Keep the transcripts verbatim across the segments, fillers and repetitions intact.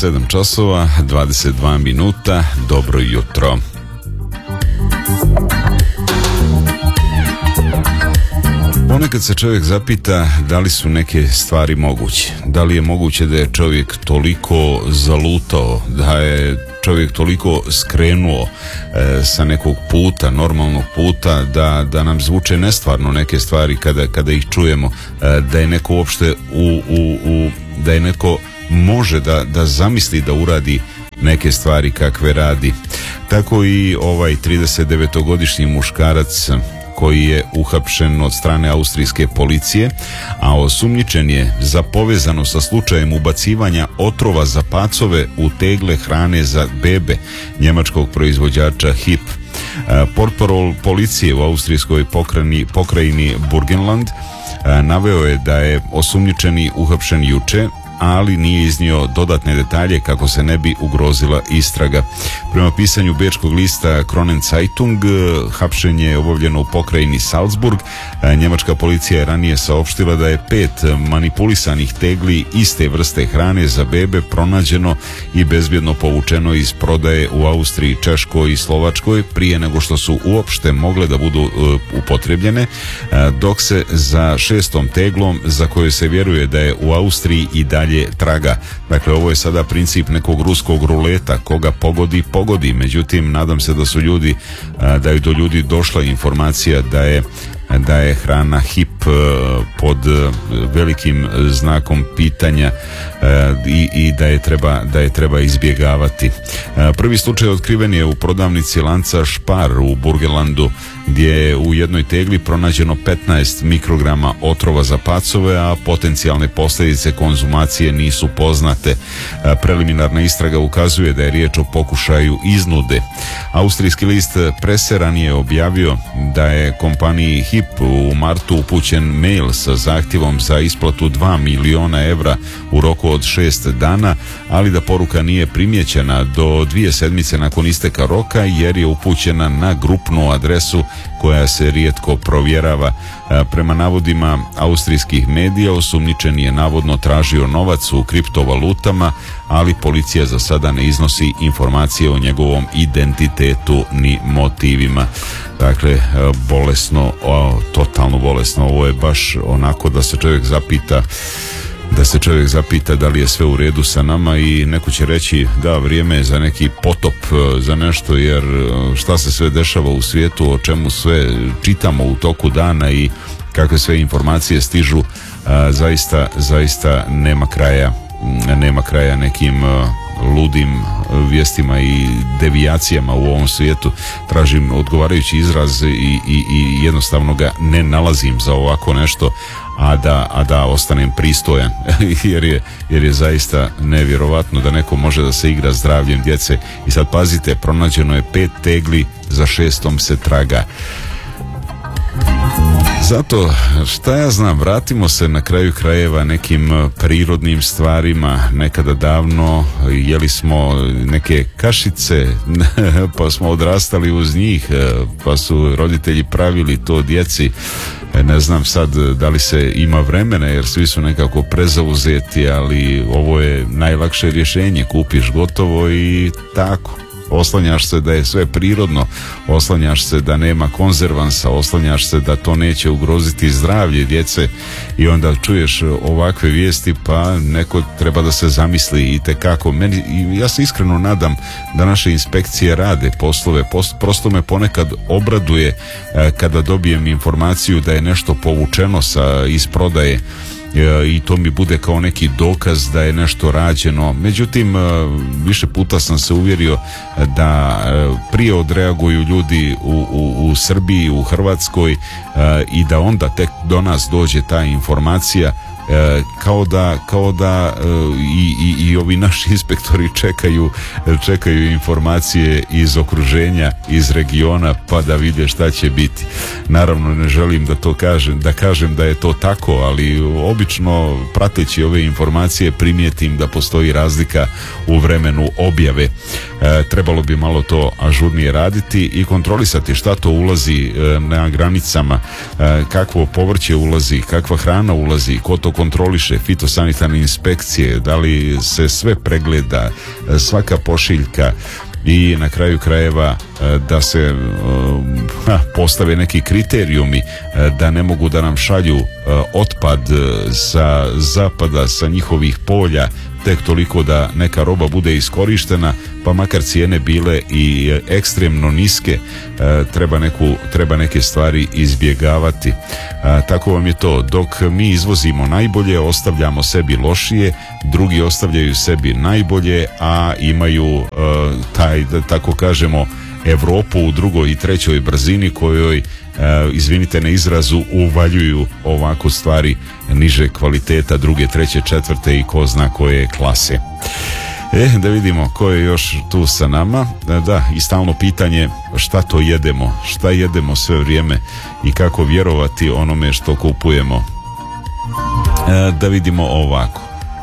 sedam časova, dvadeset dva minuta, dobro jutro. Ponekad se čovjek zapita da li su neke stvari moguće. Da li je moguće da je čovjek toliko zalutao, da je čovjek toliko skrenuo e, sa nekog puta, normalnog puta, da, da nam zvuče nestvarno neke stvari kada, kada ih čujemo, e, da je neko uopšte u, u, u, da je neko može da, da zamisli da uradi neke stvari kakve radi. Tako i ovaj tridesetdevetogodišnji muškarac koji je uhapšen od strane austrijske policije, a osumnjičen je za povezano sa slučajem ubacivanja otrova za pacove u tegle hrane za bebe njemačkog proizvođača H I P. Portparol policije u austrijskoj pokrajini, pokrajini Burgenland naveo je da je osumnjičeni uhapšen juče, ali nije iznio dodatne detalje kako se ne bi ugrozila istraga. Prema pisanju bečkog lista Kronen Zeitung, hapšenje je obavljeno u pokrajini Salzburg. Njemačka policija je ranije saopštila da je pet manipulisanih tegli iste vrste hrane za bebe pronađeno i bezbjedno povučeno iz prodaje u Austriji, Češkoj i Slovačkoj prije nego što su uopšte mogle da budu uh, upotrebljene, dok se za šestom teglom, za koju se vjeruje da je u Austriji i dalje traga. Dakle, ovo je sada princip nekog ruskog ruleta, koga pogodi, pogodi. Međutim, nadam se da su ljudi, da je do ljudi došla informacija da je da je hrana H I P pod velikim znakom pitanja i, i da je treba da je treba izbjegavati. Prvi slučaj otkriven je u prodavnici lanca Spar u Burgenlandu, gdje je u jednoj tegli pronađeno petnaest mikrograma otrova za pacove, a potencijalne posljedice konzumacije nisu poznate. Preliminarna istraga ukazuje da je riječ o pokušaju iznude. Austrijski list Presse ranije objavio da je kompaniji H I P u martu upućen mail sa zahtjevom za isplatu dva miliona evra u roku od šest dana, ali da poruka nije primjećena do dvije sedmice nakon isteka roka, jer je upućena na grupnu adresu koja se rijetko provjerava. Prema navodima austrijskih medija, osumnjičen je navodno tražio novac u kriptovalutama, ali policija za sada ne iznosi informacije o njegovom identitetu ni motivima. Dakle, bolesno, o, totalno bolesno. Ovo je baš onako da se čovjek zapita da se čovjek zapita da li je sve u redu sa nama, i neko će reći da, vrijeme je za neki potop, za nešto, jer šta se sve dešava u svijetu, o čemu sve čitamo u toku dana i kakve sve informacije stižu, a, zaista, zaista nema kraja, nema kraja nekim a, ludim vijestima i devijacijama u ovom svijetu. Tražim odgovarajući izraz i, i, i jednostavno ga ne nalazim za ovako nešto, a da, a da ostanem pristojan, jer je, jer je zaista nevjerovatno da neko može da se igra zdravljem djece. I sad pazite, pronađeno je pet tegli, za šestom se traga. Zato, šta ja znam, vratimo se na kraju krajeva nekim prirodnim stvarima. Nekada davno jeli smo neke kašice, pa smo odrastali uz njih, pa su roditelji pravili to djeci. Ne znam sad da li se ima vremena, jer svi su nekako prezauzeti, ali ovo je najlakše rješenje. Kupiš gotovo i tako. Oslanjaš se da je sve prirodno, oslanjaš se da nema konzervansa, oslanjaš se da to neće ugroziti zdravlje djece, i onda čuješ ovakve vijesti, pa neko treba da se zamisli i tekako. Meni, ja se iskreno nadam da naše inspekcije rade poslove. Prosto me ponekad obraduje kada dobijem informaciju da je nešto povučeno sa iz prodaje, i to mi bude kao neki dokaz da je nešto rađeno. Međutim, više puta sam se uvjerio da prije odreaguju ljudi u, u, u Srbiji, u Hrvatskoj, i da onda tek do nas dođe ta informacija. E, kao da, kao da e, i, i, i ovi naši inspektori čekaju, čekaju informacije iz okruženja, iz regiona, pa da vide šta će biti. Naravno, ne želim da to kažem, da kažem da je to tako, ali obično prateći ove informacije primijetim da postoji razlika u vremenu objave. E, trebalo bi malo to ažurnije raditi i kontrolisati šta to ulazi e, na granicama, e, kakvo povrće ulazi, kakva hrana ulazi, ko to kontroliše, fitosanitarne inspekcije, da li se sve pregleda, svaka pošiljka, i na kraju krajeva da se ha, postave neki kriterijumi da ne mogu da nam šalju otpad sa zapada, sa njihovih polja, tek toliko da neka roba bude iskorištena, pa makar cijene bile i ekstremno niske, treba, neku, treba neke stvari izbjegavati. Tako vam je to. Dok mi izvozimo najbolje, ostavljamo sebi lošije, drugi ostavljaju sebi najbolje, a imaju taj, da tako kažemo, Evropu u drugoj i trećoj brzini kojoj, izvinite na izrazu, uvaljuju ovako stvari niže kvaliteta, druge, treće, četvrte i ko zna koje klase. E, da vidimo ko je još tu sa nama. Da, i stalno pitanje šta to jedemo, šta jedemo sve vrijeme i kako vjerovati onome što kupujemo. E, da vidimo ovako.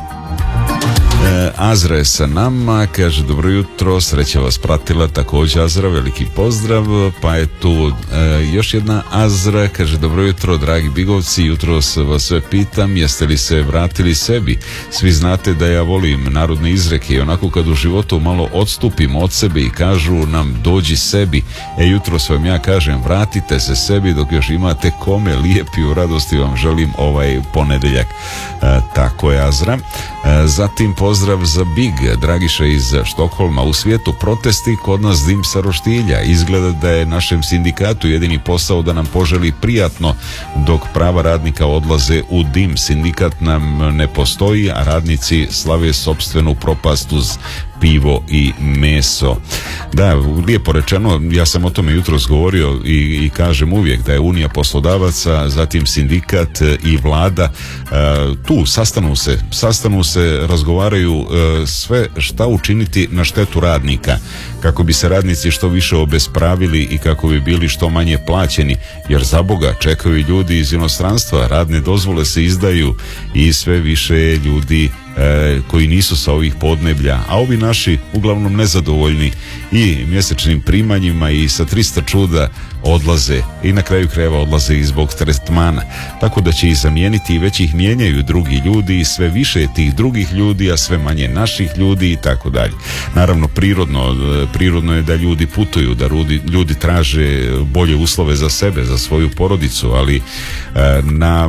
Azra je sa nama, kaže dobro jutro, sreća vas pratila, također Azra, veliki pozdrav. Pa je tu e, još jedna Azra, kaže dobro jutro dragi bigovci, jutro vas sve pitam, jeste li se vratili sebi? Svi znate da ja volim narodne izreke i onako kad u životu malo odstupim od sebe i kažu nam dođi sebi, e jutro vam ja kažem vratite se sebi dok još imate kome, lijepi u radosti vam želim ovaj ponedeljak. E, tako je Azra. E, zatim pozdrav za Big, Dragiša iz Štokholma. U svijetu protesti, kod nas dim sa roštilja. Izgleda da je našem sindikatu jedini posao da nam poželi prijatno, dok prava radnika odlaze u dim. Sindikat nam ne postoji, a radnici slave sopstvenu propast uz pivo i meso. Da, lijepo rečeno, ja sam o tome jutros govorio i, i kažem uvijek da je Unija poslodavaca, zatim sindikat i vlada uh, tu sastanu se, sastanu se, razgovaraju uh, sve šta učiniti na štetu radnika, kako bi se radnici što više obespravili i kako bi bili što manje plaćeni, jer za Boga čekaju ljudi iz inostranstva, radne dozvole se izdaju i sve više ljudi E, koji nisu sa ovih podneblja, a ovi naši uglavnom nezadovoljni i mjesečnim primanjima i sa trista čuda odlaze i na kraju krajeva odlaze i zbog tretmana, tako da će ih zamijeniti i već ih mijenjaju drugi ljudi i sve više je tih drugih ljudi, a sve manje naših ljudi i tako dalje. Naravno prirodno, prirodno je da ljudi putuju, da ljudi, ljudi traže bolje uslove za sebe, za svoju porodicu, ali e, na,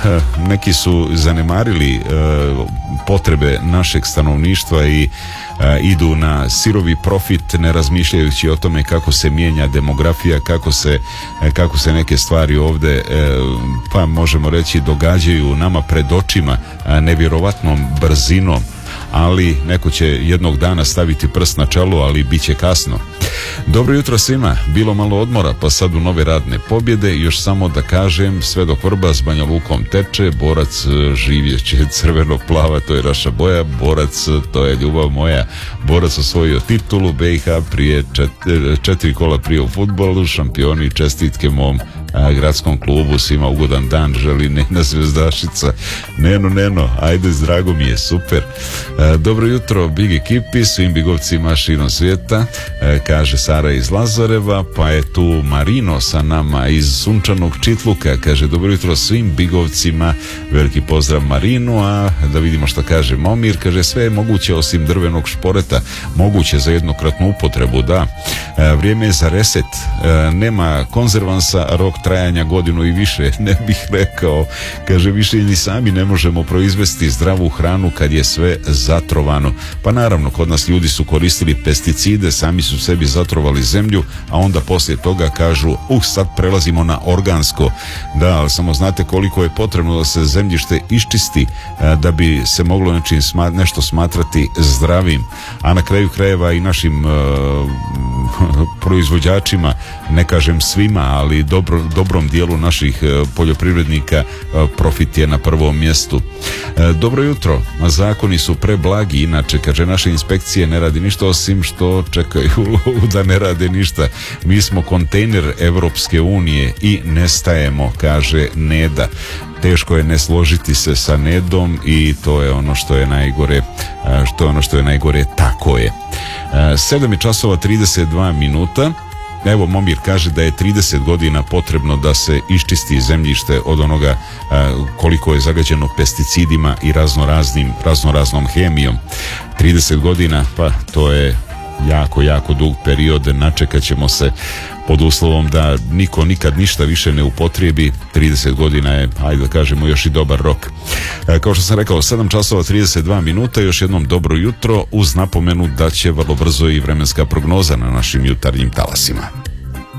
neki su zanemarili e, potrebe našeg stanovništva i a, idu na sirovi profit, ne razmišljajući o tome kako se mijenja demografija, kako se, kako se neke stvari ovdje e, pa možemo reći događaju nama pred očima a, nevjerovatnom brzinom, ali neko će jednog dana staviti prst na čelo, ali bit će kasno. Dobro jutro svima, bilo malo odmora pa sad u nove radne pobjede, još samo da kažem sve dok vrba s Banja Lukom teče, borac živjeće, crveno plava to je naša boja, borac to je ljubav moja, borac osvojio titulu, B i H prije četiri, četiri kola prije u fudbalu, šampioni, čestitke mom a, gradskom klubu, svima ugodan dan, želi Nena Zvezdašica. Neno, Neno, ajde, drago mi je, super. A, dobro jutro, big ekipi, svim bigovcima širom svijeta, a, kaže Sara iz Lazareva, pa je tu Marino sa nama iz sunčanog Čitluka, kaže dobro jutro svim bigovcima, veliki pozdrav Marinu, a da vidimo šta kaže Momir, kaže sve je moguće osim drvenog šporeta, moguće za jednokratnu upotrebu, da. E, vrijeme je za reset, e, nema konzervansa, rok trajanja godinu i više, ne bih rekao, kaže više ni sami ne možemo proizvesti zdravu hranu kad je sve zatrovano, pa naravno kod nas ljudi su koristili pesticide, sami su sebi zatrovali zemlju, a onda poslije toga kažu uh sad prelazimo na organsko, da, ali samo znate koliko je potrebno da se zemljište iščisti a, da bi se moglo nečim sma, nešto smatrati zdravim, a na kraju krajeva i našim a, proizvođačima, ne kažem svima, ali dobro, dobrom dijelu naših a, poljoprivrednika a, profit je na prvom mjestu. A, dobro jutro, zakoni su preblagi, inače kaže naše inspekcije ne radi ništa osim što čekaju da ne rade ništa. Mi smo kontejner Evropske unije i nestajemo, kaže Neda. Teško je ne složiti se sa Nedom i to je ono što je najgore, što je ono što je najgore, tako je. sedam je časova trideset dva minuta. Evo, Momir kaže da je trideset godina potrebno da se iščisti zemljište od onoga a, koliko je zagađeno pesticidima i raznoraznim, raznoraznom hemijom. trideset godina, pa to je jako, jako dug period. Načekat ćemo se pod uslovom da niko nikad ništa više ne upotrijebi. trideset godina je, ajde da kažemo, još i dobar rok. E, kao što sam rekao, sedam časova trideset dva minuta, još jednom dobro jutro, uz napomenu da će vrlo brzo i vremenska prognoza na našim jutarnjim talasima.